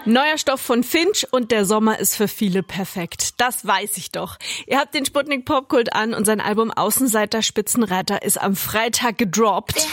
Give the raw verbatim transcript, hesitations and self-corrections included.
Neuer Stoff von Finch und der Sommer ist für viele perfekt. Das weiß ich doch. Ihr habt den Sputnik Popkult an und sein Album Außenseiter Spitzenreiter ist am Freitag gedroppt.